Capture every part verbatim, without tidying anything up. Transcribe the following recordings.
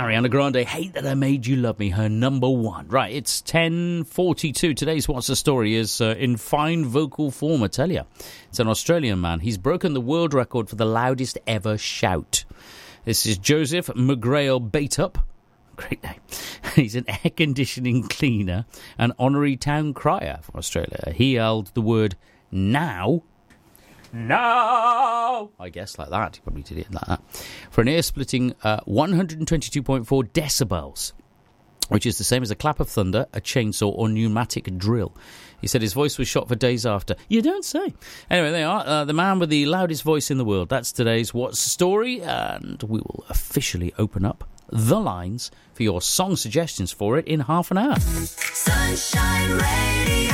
Ariana Grande, Hate That I Made You Love Me, her number one. Right, it's ten forty-two. Today's What's the Story is uh, in fine vocal form, I tell you. It's an Australian man. He's broken the world record for the loudest ever shout. This is Joseph McGrail Baitup. Great name. He's an air conditioning cleaner and honorary town crier from Australia. He yelled the word now. No! I guess like that. He probably did it like that. For an ear-splitting uh, one hundred twenty-two point four decibels, which is the same as a clap of thunder, a chainsaw, or pneumatic drill. He said his voice was shot for days after. You don't say. Anyway, they are uh, the man with the loudest voice in the world. That's today's What's the Story, and we will officially open up the lines for your song suggestions for it in half an hour. Sunshine Radio.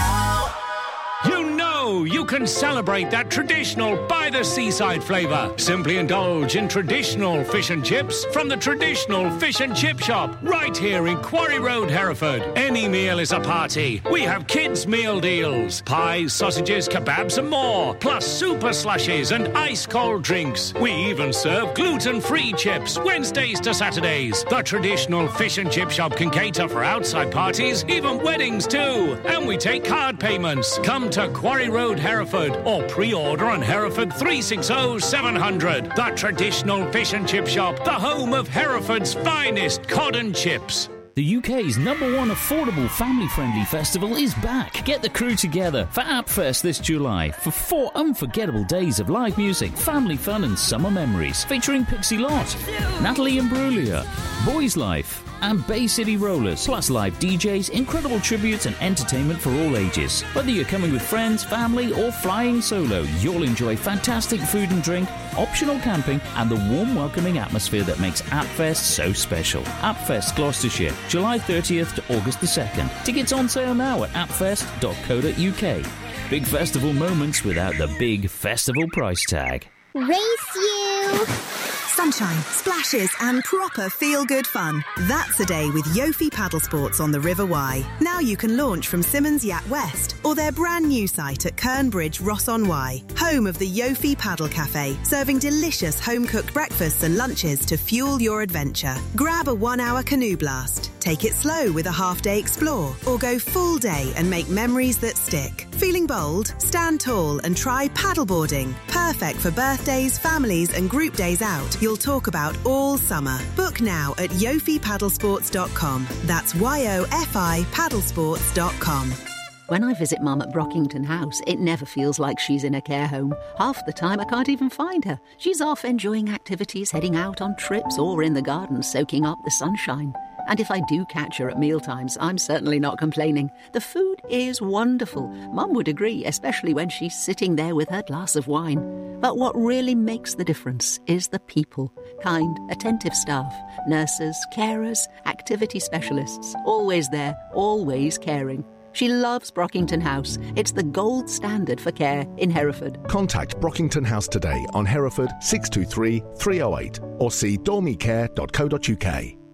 You know you can celebrate that traditional by-the-seaside flavour. Simply indulge in traditional fish and chips from the traditional fish and chip shop right here in Quarry Road, Hereford. Any meal is a party. We have kids' meal deals. Pies, sausages, kebabs and more. Plus super slushies and ice-cold drinks. We even serve gluten-free chips Wednesdays to Saturdays. The traditional fish and chip shop can cater for outside parties, even weddings too. And we take card payments. Come to Quarry Road, Hereford, or pre-order on Hereford three six zero seven hundred. The traditional fish and chip shop, the home of Hereford's finest cod and chips. The U K's number one affordable family-friendly festival is back. Get the crew together for AppFest this July for four unforgettable days of live music, family fun and summer memories. Featuring Pixie Lott, Natalie Imbruglia, Boys Life and Bay City Rollers. Plus live D Js, incredible tributes and entertainment for all ages. Whether you're coming with friends, family or flying solo, you'll enjoy fantastic food and drink, optional camping and the warm welcoming atmosphere that makes AppFest so special. AppFest Gloucestershire, July thirtieth to August the second. Tickets on sale now at appfest dot co dot uk. Big festival moments without the big festival price tag. Race you! Sunshine, splashes and proper feel-good fun. That's a day with Yofi Paddle Sports on the River Wye. Now you can launch from Simmons Yacht West or their brand new site at Kernbridge, Ross-on-Wye, home of the Yofi Paddle Cafe, serving delicious home-cooked breakfasts and lunches to fuel your adventure. Grab a one-hour canoe blast, take it slow with a half-day explore, or go full day and make memories that stick. Feeling bold? Stand tall and try paddleboarding. Perfect for birthdays, families and group days out. You'll talk about all summer. Book now at yofi paddle sports dot com. That's Y O F I paddlesports dot com. When I visit Mum at Brockington House, it never feels like she's in a care home. Half the time I can't even find her. She's off enjoying activities, heading out on trips or in the garden soaking up the sunshine. And if I do catch her at mealtimes, I'm certainly not complaining. The food is wonderful. Mum would agree, especially when she's sitting there with her glass of wine. But what really makes the difference is the people. Kind, attentive staff, nurses, carers, activity specialists. Always there, always caring. She loves Brockington House. It's the gold standard for care in Hereford. Contact Brockington House today on Hereford six two three, three oh eight or see dormicare dot co dot uk.